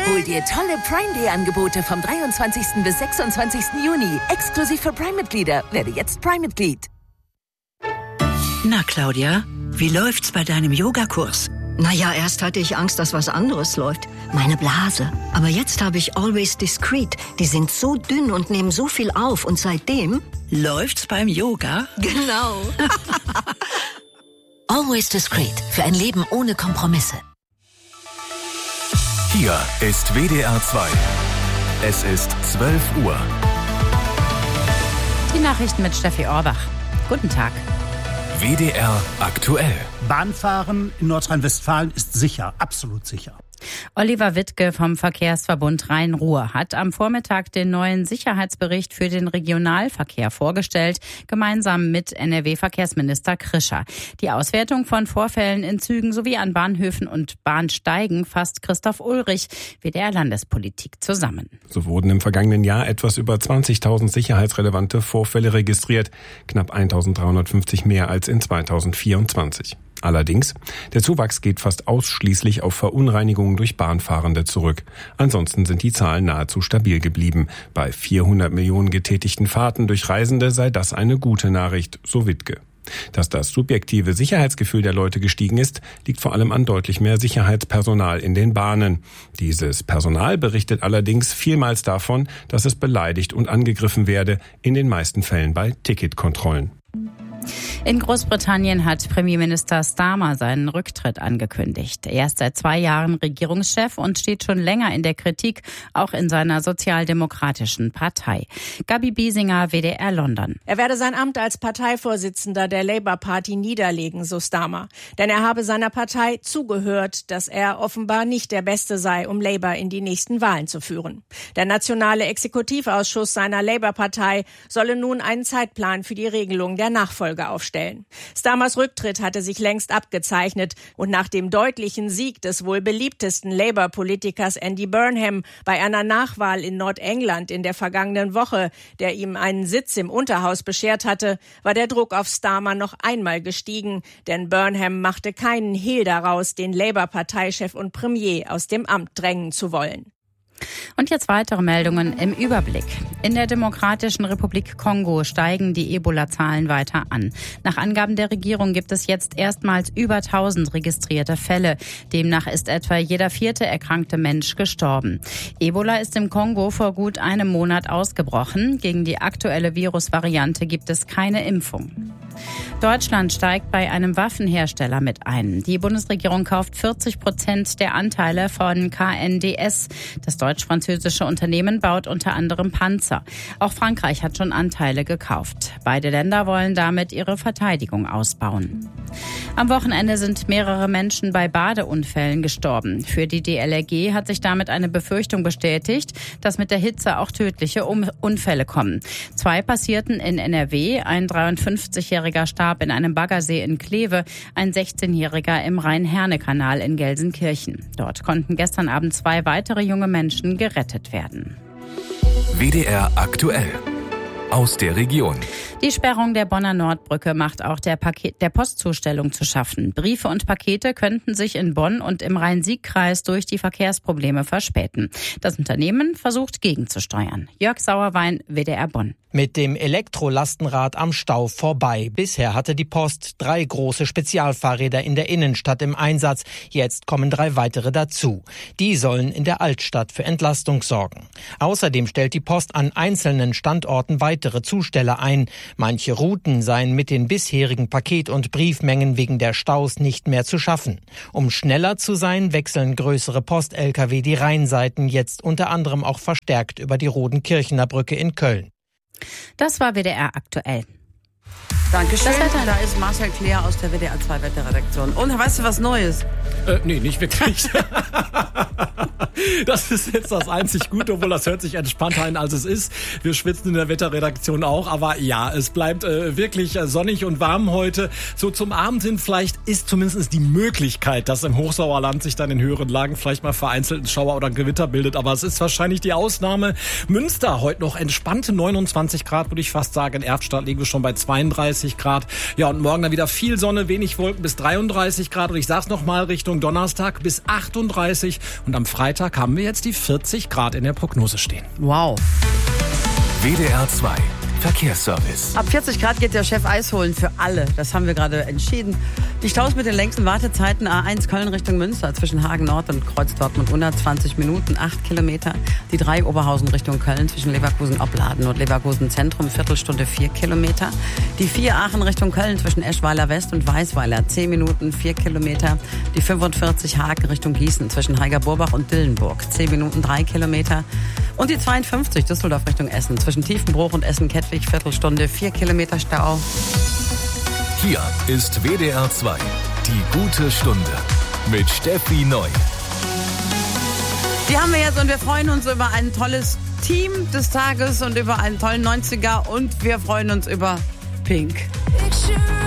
Hol dir tolle Prime-Day-Angebote vom 23. bis 26. Juni. Exklusiv für Prime-Mitglieder. Werde jetzt Prime-Mitglied. Na, Claudia, wie läuft's bei deinem Yogakurs? Naja, erst hatte ich Angst, dass was anderes läuft. Meine Blase. Aber jetzt habe ich Always Discreet. Die sind so dünn und nehmen so viel auf. Und seitdem... Läuft's beim Yoga? Genau. Always Discreet. Für ein Leben ohne Kompromisse. Hier ist WDR 2. Es ist 12 Uhr. Die Nachrichten mit Steffi Orbach. Guten Tag. WDR aktuell. Bahnfahren in Nordrhein-Westfalen ist sicher, absolut sicher. Oliver Wittke vom Verkehrsverbund Rhein-Ruhr hat am Vormittag den neuen Sicherheitsbericht für den Regionalverkehr vorgestellt, gemeinsam mit NRW-Verkehrsminister Krischer. Die Auswertung von Vorfällen in Zügen sowie an Bahnhöfen und Bahnsteigen fasst Christoph Ulrich, WDR-Landespolitik, zusammen. So wurden im vergangenen Jahr etwas über 20.000 sicherheitsrelevante Vorfälle registriert, knapp 1.350 mehr als in 2024. Allerdings, der Zuwachs geht fast ausschließlich auf Verunreinigungen durch Bahnfahrende zurück. Ansonsten sind die Zahlen nahezu stabil geblieben. Bei 400 Millionen getätigten Fahrten durch Reisende sei das eine gute Nachricht, so Wittke. Dass das subjektive Sicherheitsgefühl der Leute gestiegen ist, liegt vor allem an deutlich mehr Sicherheitspersonal in den Bahnen. Dieses Personal berichtet allerdings vielmals davon, dass es beleidigt und angegriffen werde, in den meisten Fällen bei Ticketkontrollen. In Großbritannien hat Premierminister Starmer seinen Rücktritt angekündigt. Er ist seit 2 Jahren Regierungschef und steht schon länger in der Kritik, auch in seiner sozialdemokratischen Partei. Gabi Biesinger, WDR London. Er werde sein Amt als Parteivorsitzender der Labour Party niederlegen, so Starmer. Denn er habe seiner Partei zugehört, dass er offenbar nicht der Beste sei, um Labour in die nächsten Wahlen zu führen. Der nationale Exekutivausschuss seiner Labour-Partei solle nun einen Zeitplan für die Regelung der Nachfolge aufstellen. Starmers Rücktritt hatte sich längst abgezeichnet und nach dem deutlichen Sieg des wohl beliebtesten Labour-Politikers Andy Burnham bei einer Nachwahl in Nordengland in der vergangenen Woche, der ihm einen Sitz im Unterhaus beschert hatte, war der Druck auf Starmer noch einmal gestiegen, denn Burnham machte keinen Hehl daraus, den Labour-Parteichef und Premier aus dem Amt drängen zu wollen. Und jetzt weitere Meldungen im Überblick. In der Demokratischen Republik Kongo steigen die Ebola-Zahlen weiter an. Nach Angaben der Regierung gibt es jetzt erstmals über 1000 registrierte Fälle. Demnach ist etwa jeder 4. erkrankte Mensch gestorben. Ebola ist im Kongo vor gut einem Monat ausgebrochen. Gegen die aktuelle Virusvariante gibt es keine Impfung. Deutschland steigt bei einem Waffenhersteller mit ein. Die Bundesregierung kauft 40% der Anteile von KNDS. Das deutsch-französische Unternehmen baut unter anderem Panzer. Auch Frankreich hat schon Anteile gekauft. Beide Länder wollen damit ihre Verteidigung ausbauen. Am Wochenende sind mehrere Menschen bei Badeunfällen gestorben. Für die DLRG hat sich damit eine Befürchtung bestätigt, dass mit der Hitze auch tödliche Unfälle kommen. 2 passierten in NRW, ein 53-Jähriger starb in einem Baggersee in Kleve, ein 16-Jähriger im Rhein-Herne-Kanal in Gelsenkirchen. Dort konnten gestern Abend 2 weitere junge Menschen gerettet werden. WDR aktuell. Aus der Region. Die Sperrung der Bonner Nordbrücke macht auch der Postzustellung zu schaffen. Briefe und Pakete könnten sich in Bonn und im Rhein-Sieg-Kreis durch die Verkehrsprobleme verspäten. Das Unternehmen versucht gegenzusteuern. Jörg Sauerwein, WDR Bonn. Mit dem Elektrolastenrad am Stau vorbei. Bisher hatte die Post 3 große Spezialfahrräder in der Innenstadt im Einsatz. Jetzt kommen 3 weitere dazu. Die sollen in der Altstadt für Entlastung sorgen. Außerdem stellt die Post an einzelnen Standorten weitere Zusteller ein. Manche Routen seien mit den bisherigen Paket- und Briefmengen wegen der Staus nicht mehr zu schaffen. Um schneller zu sein, wechseln größere Post-Lkw die Rheinseiten jetzt unter anderem auch verstärkt über die Rodenkirchener Brücke in Köln. Das war WDR aktuell. Dankeschön. Da ist Marcel Claire aus der WDR 2 Wetterredaktion. Und weißt du was Neues? Nee, nicht wirklich. Das ist jetzt das einzig Gute, obwohl das hört sich entspannter an, als es ist. Wir schwitzen in der Wetterredaktion auch, aber ja, es bleibt wirklich sonnig und warm heute. So zum Abend hin vielleicht ist zumindest die Möglichkeit, dass im Hochsauerland sich dann in höheren Lagen vielleicht mal vereinzelt ein Schauer oder ein Gewitter bildet, aber es ist wahrscheinlich die Ausnahme. Münster heute noch entspannte 29 Grad, würde ich fast sagen. In Erftstadt liegen wir schon bei 32 Grad. Ja, und morgen dann wieder viel Sonne, wenig Wolken bis 33 Grad. Und ich sag's nochmal, Richtung Donnerstag bis 38 und am Freitag Sonntag haben wir jetzt die 40 Grad in der Prognose stehen. Wow. WDR 2 Verkehrsservice. Ab 40 Grad geht der Chef Eis holen für alle. Das haben wir gerade entschieden. Die Staus mit den längsten Wartezeiten: A1 Köln Richtung Münster zwischen Hagen Nord und Kreuz Dortmund 120 Minuten, 8 Kilometer. Die 3 Oberhausen Richtung Köln zwischen Leverkusen-Opladen und Leverkusen Zentrum, Viertelstunde 4 Kilometer. Die 4 Aachen Richtung Köln zwischen Eschweiler West und Weißweiler 10 Minuten, 4 Kilometer. Die 45 Hagen Richtung Gießen zwischen Heiger-Burbach und Dillenburg 10 Minuten, 3 Kilometer. Und die 52 Düsseldorf Richtung Essen zwischen Tiefenbruch und Essen-Kettwig, Viertelstunde, 4 Kilometer Stau. Hier ist WDR 2, die gute Stunde mit Steffi Neu. Die haben wir jetzt und wir freuen uns über ein tolles Team des Tages und über einen tollen 90er und wir freuen uns über Pink.